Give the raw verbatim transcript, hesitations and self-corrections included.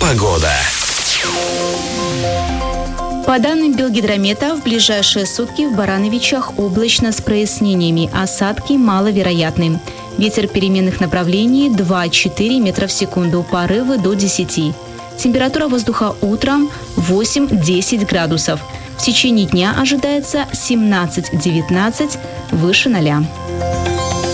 Погода. По данным Белгидромета, в ближайшие сутки в Барановичах облачно с прояснениями, осадки маловероятны. Ветер переменных направлений два-четыре метра в секунду, порывы до десяти. Температура воздуха утром восемь-десять градусов. В течение дня ожидается семнадцать-девятнадцать, выше ноля.